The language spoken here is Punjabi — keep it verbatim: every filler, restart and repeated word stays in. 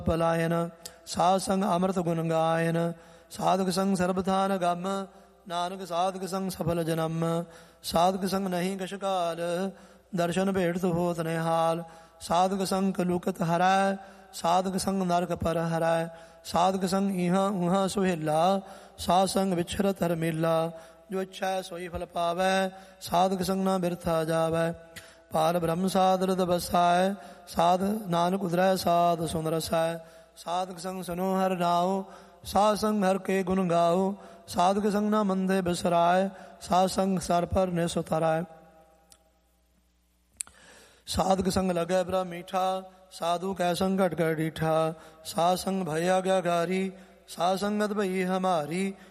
ਪਲਾਇਨ। ਸਾਧ ਸੰਗ ਅੰਮ੍ਰਿਤ ਗੁਣ ਗਾਇਨ। ਸਾਧਕ ਸੰਗ ਸਰਬਥਾਨ ਗਮ। ਨਾਨਕ ਸਾਧਕ ਸੰਗ ਸਫਲ ਜਨਮ। ਸਾਧਕ ਸੰਗ ਨਹੀਂ ਕਛ ਕਾਲ। ਦਰਸ਼ਨ ਭੇਟ ਹੋਤ ਨਿਹਾਲ। ਸਾਧਕ ਸੰਗ ਕਲੂਕਤ ਹਰੈ। ਸਾਧਕ ਸੰਗ ਨਰਕ ਪਰ ਹਰੈ। ਸਾਧਕ ਸੰਗ ਇਹਾਂ ਉਹਾਂ ਸੁਹੇਲਾ। ਸਾਧ ਸੰਗ ਵਿਛਰਤ ਹਰ ਮੇਲਾ। ਜੋ ਇੱਛਾ ਸੋਈ ਫਲ ਪਾਵੈ। ਸਾਧਕ ਸੰਗ ਨਾ ਬਿਰਥਾ ਜਾਵੈ। ਪਾਲ ਬ੍ਰਹਮ ਸਾਧ ਰਦ ਬਸੈ। ਸਾਧ ਨਾਨਕ ਉਦਰੈ ਸਾਧ ਸੁਨ ਰਸੈ। ਸਾਧਕ ਸੰਗ ਸੁਨੋ ਹਰ ਨਾਉ। ਸਾਧ ਸੰਗ ਹਰ ਕੇ ਗੁਣ ਗਾਓ। ਸਾਧਕ ਸੰਗ ਨਾ ਮੰਦੇ ਬਿਸਰਾਏ। ਸਾਧ ਸੰਗ ਸਰ ਪਰ ਨਿਸ ਉਤਰੈ। ਸਾਧਕ ਸੰਗ ਲਗੈ ਬ੍ਰਹਮ ਮੀਠਾ। ਸਾਧੂ ਕੈ ਸੰਗ ਘਟ ਘਟ ਡੀਠਾ। ਸਾਧ ਸੰਗ ਭੈ ਆਗਿਆਕਾਰੀ। ਸਾਧ ਸੰਗਤ ਭਈ ਹਮਾਰੀ।